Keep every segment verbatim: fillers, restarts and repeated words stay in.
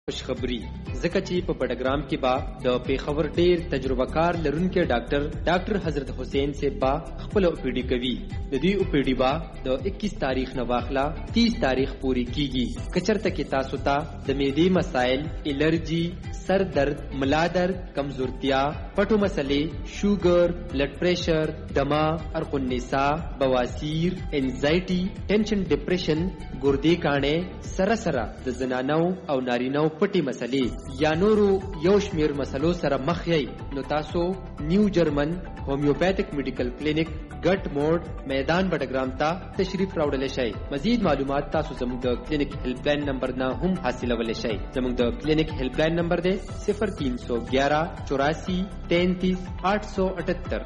خوشخبری ځکه چې په پټګرام کې با د پیښور ډیر تجربه کار لرونکي ډاکټر ډاکټر حضرت حسین سے با خپل اوپیډي کوي. د دې اوپیډي با د اکیس تاریخ نه واخلا تیس تاریخ پوری کیږي. کچرته کې تاسو ته د معدې مسائل، الرجی، سر درد، ملا درد، کمزورتیا، پټو مسلې، شوګر، بلډ پریشر، دما، ارق النساء، بواسیر، انزایټي، ټینشن، ډیپریشن، ګردې کانې، سره سره د زنانو او نارینو پټي مسلې یا نورو یو شمیر مسلو سره مخ یې نو تاسو نیو جرمن هومیوپیتھک میډیکل کلینک ګټ موډ میدان بټګرام ته تشریف راوړل شئ. مزید معلومات تاسو زموږ د کلینک هیلپ لاین نمبر نه هم حاصلولی شئ. زموږ د کلینک هیلپ لاین نمبر دی صفر تین سو گیارہ چوراسی تینتیس آٹھ سو اٹھتر.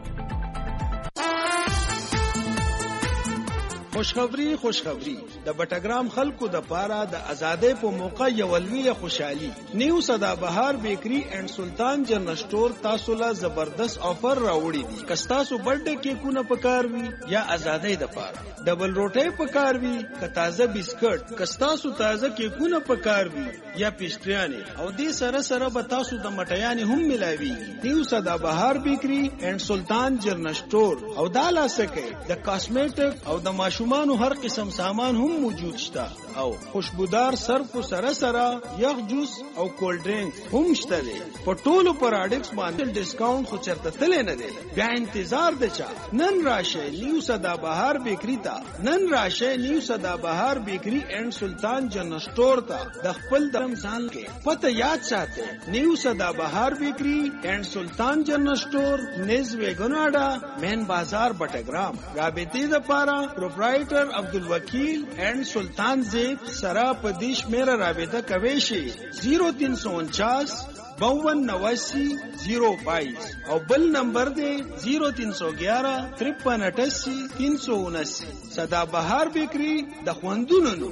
خوشخبری خوشخبری د بټګرام خلکو د پاره د ازادۍ په موقع یو لویه خوشحالي. نیو سدا بهار بیکری اینڈ سلطان جنرل سٹور تاسو لا زبردست آفر راوړي دي. کستاسو برډے کیکونه پکار وي یا ازادۍ د پاره ډبل روټي پکار وي که تازه بسکټ، کستاسو تازه کیکونه پکار وي یا پیسټریانه او دې سره سره به تاسو د مټیانې هم ملاوي. نیو سدا بهار بیکری اینڈ سلطان جنرل سٹور او دالا سکه د کاسمیټک او د ماشوم مانو هر قسم سامان هم موجود شته او خوشبودار صرف سره سره یخ جوس او کولډ ډرینک هم شته دي. په ټولو پروډکټس باندې ډیسکاونټ خو چرته تل نه دی. بیا انتظار د چا؟ نن راشه نیو سدا بهار بیکری ته. نن راشه نیو سدا بهار بیکری اینڈ سلطان جنرل سٹور ته. د خپل درم ځان کې پته یاد ساتئ. نیو سدا بهار بیکری اینڈ سلطان جنرل سٹور نز ویګوناډا مین بازار بټګرام. رابطې لپاره پروپرایټر عبدالوکیل اینڈ سلطان زید سرا پدیش میرا رابطہ کوي شي زیرو تین سو انچاس باون نواسی زیرو بائیس او بل نمبر دے زیرو تین سو گیارہ ترپن اٹھاسی تین سو انسی. سدا بہار بیکری د خوندونو نو.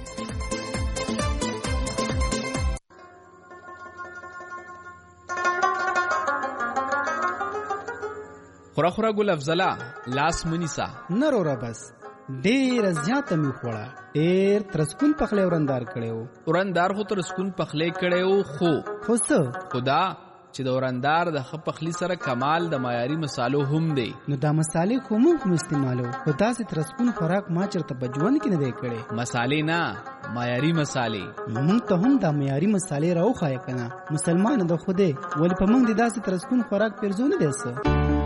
خورا خورا ګل افضلا لاس منیسا نرو را بس ډیر زیاته می خوړه. ډیر ترسکون پخلی ورندار کړو. ورندار خو ترسکون پخلی کړو خو خو څه خدا چې د ورندار د خ پخلی سره کمال د معیاري مصالو هم دی. نو دا مصالې خو موږ هم استعمالو. خدا سي ترسکون خوراک ما چرته بجوان کې نه دی کړي. مصالې نه معیاري مصالې. موږ ته هم دا معیاري مصالې راوخای کنه. مسلمان د خوده ولې په موږ د داسې ترسکون خوراک پرځونه دی څه.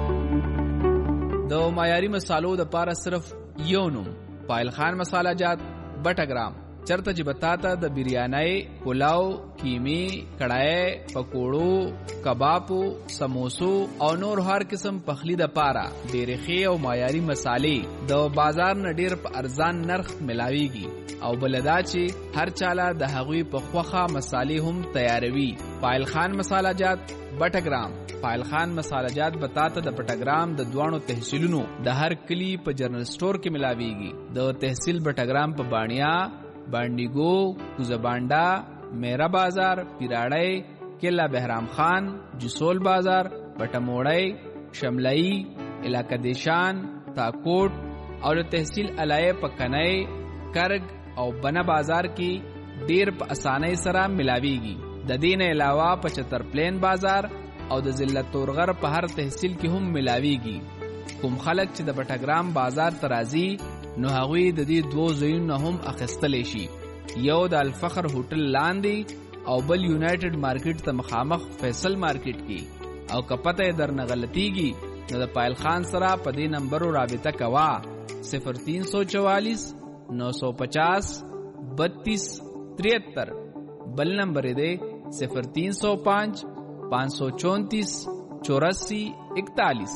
د معیاري مصالو د پاره صرف یو نوم پایل خان مساله جات بټګرام. چرته چې بتاته د بریانۍ، پلاو، کیمی، کڑھائی، پکوړو، کبابو، سموسو او نور هر قسم پخلی د پاره ډېرې ښې او معیاري مصالې د بازار نه ډېر په ارزان نرخ ملاويږي او بلدا چې هر چاله د هغوی په خوخه مصالې هم تیاروي. پایل خان مساله جات بټګرام. پایل خان مساله جات بتاته د پټګرام د دوانو تحصیلونو د هر کلی په جنرل سٹور کې ملاويږي. د تحصیل بټګرام په بانیا، بانډیګو، کوزبانډا، میرا بازار، پیراړی، کلا بهرام خان، جسول بازار، بټموړی، شملئی، علاقه دیشان، تاکوټ او د تحصیل علایه پکنای، کرګ او بنا بازار کې ډیر په اسانۍ سره ملاويږي. د دین علاوه پچتر پلین بازار او د ذلت تورغر په هر تحصیل کې هم ملاويږي. کوم خلک چې د بټګرام بازار ترازی نو هغوی د دې دوو ځایونو هم اخیستلی شي. یو د الفخر هوټل لاندې او بل یونایټډ مارکیټ ته مخامخ فیصل مارکیټ کې. او که پته یې درنه غلطیږي نو د پایل خان سره په دې نمبرو رابطه کوه صفر تین سو چوالیس نو سو پچاس بتیس تریہتر. بل نمبر دے صفر تین سو پانچ پانچ سو چونتیس چوراسی اکتالیس.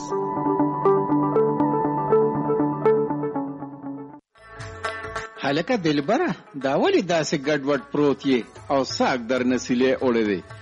هلکه دلبره دا ولی داسې ګډوډ پروت یې او ساک در نسیلې اوړې دی؟